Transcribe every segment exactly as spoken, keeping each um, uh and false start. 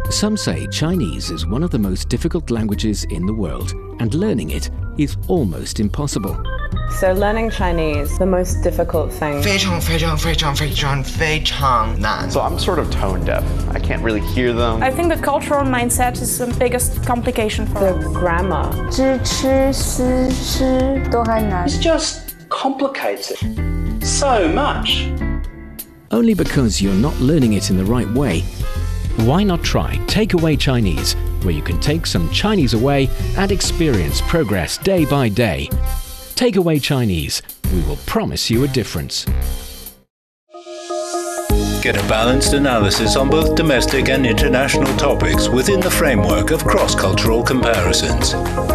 Some say Chinese is one of the most difficult languages in the world, and learning it is almost impossible. So learning Chinese, the most difficult thing. 非常非常非常非常非常难. So I'm sort of tone deaf. I can't really hear them. I think the cultural mindset is the biggest complication for The us. grammar. 知吃思诗都很难。 It's just complicated so much. Only because you're not learning it in the right way. Why not try Takeaway Chinese, where you can take some Chinese away and experience progress day by day. Takeaway Chinese. We will promise you a difference. Get a balanced analysis on both domestic and international topics within the framework of cross-cultural comparisons.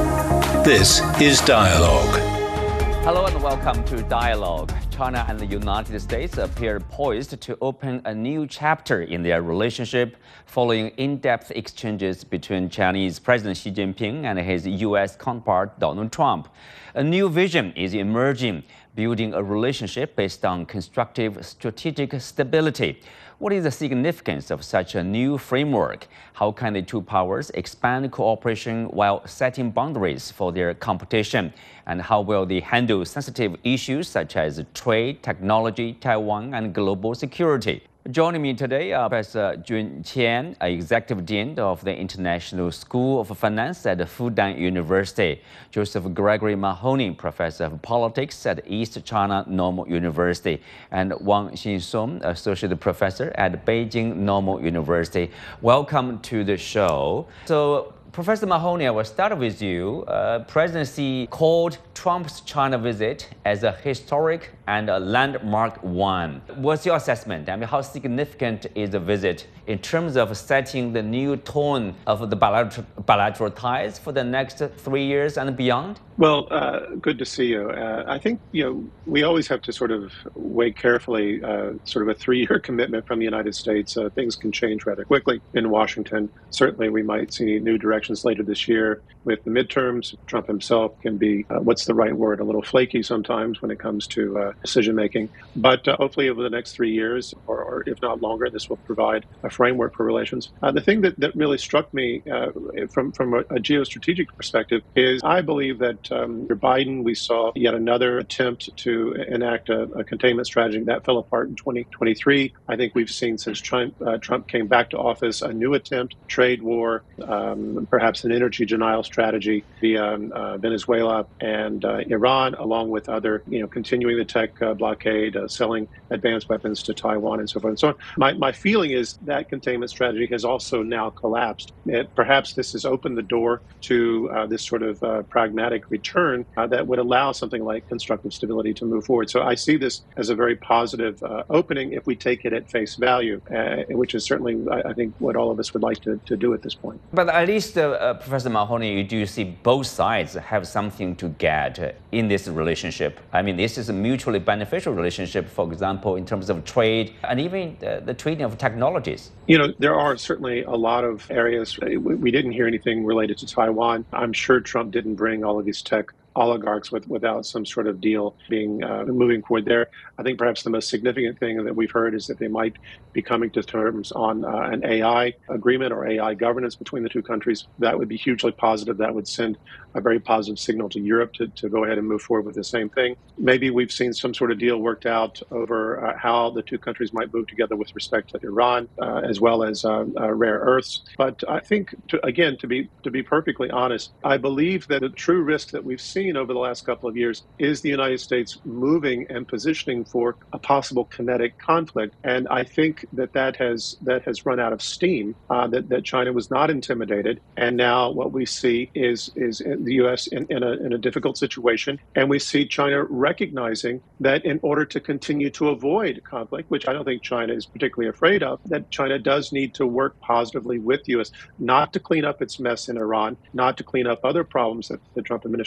This is Dialogue. Hello and welcome to Dialogue. China and the United States appear poised to open a new chapter in their relationship following in-depth exchanges between Chinese President Xi Jinping and his U S counterpart Donald Trump. A new vision is emerging, building a relationship based on constructive strategic stability. What is the significance of such a new framework? How can the two powers expand cooperation while setting boundaries for their competition? And how will they handle sensitive issues such as trade, technology, Taiwan, and global security? Joining me today are Professor Jun Qian, Executive Dean of the International School of Finance at Fudan University, Joseph Gregory Mahoney, Professor of Politics at East China Normal University, and Wang Xinsong, Associate Professor at Beijing Normal University. Welcome to the show. So, Professor Mahoney, I will start with you. Uh, President Xi called Trump's China visit as a historic and a landmark one. What's your assessment? I mean, how significant is the visit in terms of setting the new tone of the bilateral, bilateral ties for the next three years and beyond? Well, uh, good to see you. Uh, I think, you know, we always have to sort of weigh carefully uh, sort of a three-year commitment from the United States. Uh, things can change rather quickly in Washington. Certainly, we might see new directions later this year with the midterms. Trump himself can be, uh, what's the right word, a little flaky sometimes when it comes to uh, decision-making. But uh, hopefully over the next three years, or, or if not longer, this will provide a framework for relations. Uh, the thing that, that really struck me uh, from, from a, a geostrategic perspective is I believe that um, under Biden, we saw yet another attempt to enact a, a containment strategy. That fell apart in twenty twenty-three. I think we've seen since Trump, uh, Trump came back to office a new attempt, trade war, um, perhaps an energy denial strategy via uh, Venezuela and uh, Iran, along with other, you know, continuing the tech uh, blockade, uh, selling advanced weapons to Taiwan and so forth and so on. My, my feeling is that containment strategy has also now collapsed. It, perhaps this has opened the door to uh, this sort of uh, pragmatic return uh, that would allow something like constructive stability to move forward. So I see this as a very positive uh, opening if we take it at face value, uh, which is certainly, I, I think, what all of us would like to, to do at this point. But at least, uh, uh, Professor Mahoney, you do see both sides have something to get in this relationship. I mean, this is a mutually beneficial relationship, for example, in terms of trade and even uh, the trading of technologies. You know, there are certainly a lot of areas. We didn't hear anything related to Taiwan. I'm sure Trump didn't bring all of these tech oligarchs with, without some sort of deal being uh, moving forward there. I think perhaps the most significant thing that we've heard is that they might be coming to terms on uh, an A I agreement or A I governance between the two countries. That would be hugely positive. That would send a very positive signal to Europe to, to go ahead and move forward with the same thing. Maybe we've seen some sort of deal worked out over uh, how the two countries might move together with respect to Iran, uh, as well as uh, uh, rare earths. But I think, to, again, to be to be perfectly honest, I believe that the true risk that we've seen over the last couple of years is the United States moving and positioning for a possible kinetic conflict. And I think that that has that has run out of steam, uh, that, that China was not intimidated. And now what we see is, is the U S in, in, a, in a difficult situation. And we see China recognizing that in order to continue to avoid conflict, which I don't think China is particularly afraid of, that China does need to work positively with the U S, not to clean up its mess in Iran, not to clean up other problems that the Trump administration has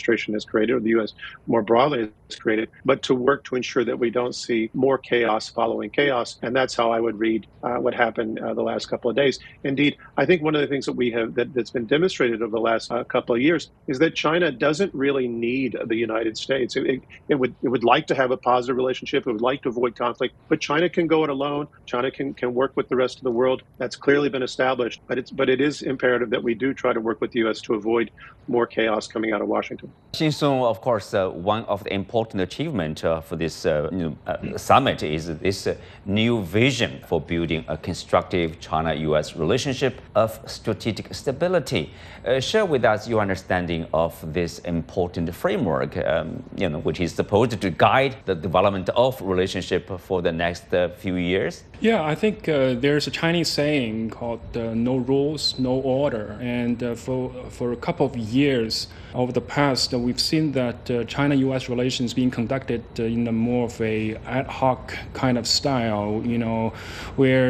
created, or the U S more broadly has created, but to work to ensure that we don't see more chaos following chaos. And that's how I would read uh, what happened uh, the last couple of days. Indeed, I think one of the things that we have that, that's been demonstrated over the last uh, couple of years is that China doesn't really need the United States. It, it, it would it would like to have a positive relationship. It would like to avoid conflict, but China can go it alone. China can can work with the rest of the world. That's clearly been established. But it's but it is imperative that we do try to work with the U S to avoid more chaos coming out of Washington. Xing Song, of course, uh, one of the important achievements uh, for this uh, you know, uh, summit is this uh, new vision for building a constructive China-U S relationship of strategic stability. Uh, share with us your understanding of this important framework, um, you know, which is supposed to guide the development of relationship for the next uh, few years. Yeah, I think uh, there's a Chinese saying called uh, "no rules, no order," and uh, for for a couple of years over the past, uh, we've seen that uh, China-U S relations being conducted uh, in a more of a ad hoc kind of style, you know, where